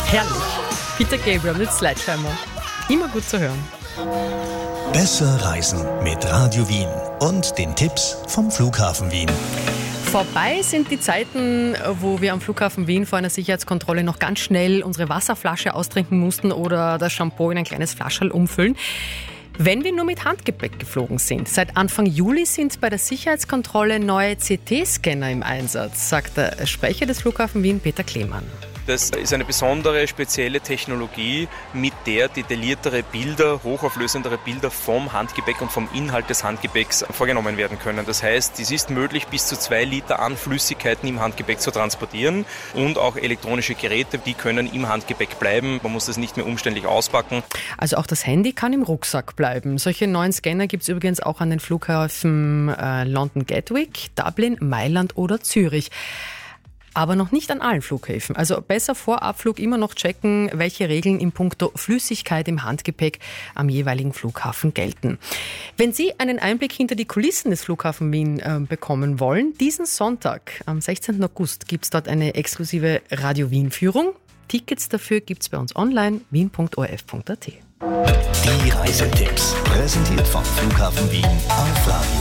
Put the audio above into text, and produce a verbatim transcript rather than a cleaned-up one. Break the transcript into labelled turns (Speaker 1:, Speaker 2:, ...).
Speaker 1: Herrlich. Peter Gabriel mit Sledgehammer. Immer gut zu hören.
Speaker 2: Besser reisen mit Radio Wien und den Tipps vom Flughafen Wien.
Speaker 1: Vorbei sind die Zeiten, wo wir am Flughafen Wien vor einer Sicherheitskontrolle noch ganz schnell unsere Wasserflasche austrinken mussten oder das Shampoo in ein kleines Flascherl umfüllen. Wenn wir nur mit Handgepäck geflogen sind. Seit Anfang Juli sind bei der Sicherheitskontrolle neue C T-Scanner im Einsatz, sagt der Sprecher des Flughafen Wien, Peter Klemann.
Speaker 3: Das ist eine besondere, spezielle Technologie, mit der detailliertere Bilder, hochauflösendere Bilder vom Handgepäck und vom Inhalt des Handgepäcks vorgenommen werden können. Das heißt, es ist möglich, bis zu zwei Liter an Flüssigkeiten im Handgepäck zu transportieren und auch elektronische Geräte, die können im Handgepäck bleiben. Man muss das nicht mehr umständlich auspacken.
Speaker 1: Also auch das Handy kann im Rucksack bleiben. Solche neuen Scanner gibt es übrigens auch an den Flughäfen äh, London Gatwick, Dublin, Mailand oder Zürich. Aber noch nicht an allen Flughäfen. Also besser vor Abflug immer noch checken, welche Regeln in puncto Flüssigkeit im Handgepäck am jeweiligen Flughafen gelten. Wenn Sie einen Einblick hinter die Kulissen des Flughafen Wien äh, bekommen wollen, diesen Sonntag, am sechzehnten August, gibt es dort eine exklusive Radio Wien-Führung. Tickets dafür gibt es bei uns online, wien punkt o r f punkt a t.
Speaker 2: Die Reisetipps, präsentiert vom Flughafen Wien auf Radio